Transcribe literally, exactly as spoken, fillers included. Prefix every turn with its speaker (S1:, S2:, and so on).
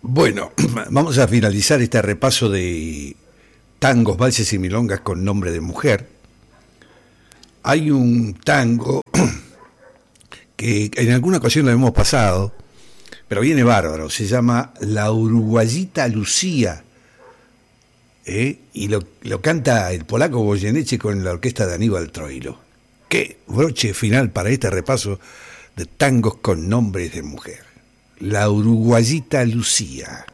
S1: Bueno, vamos a finalizar este repaso de tangos, valses y milongas con nombre de mujer. Hay un tango que en alguna ocasión lo hemos pasado, pero viene bárbaro, se llama La Uruguayita Lucía, ¿eh? y lo, lo canta el polaco Goyeneche con la orquesta de Aníbal Troilo. Qué broche final para este repaso de tangos con nombres de mujer. La Uruguayita Lucía.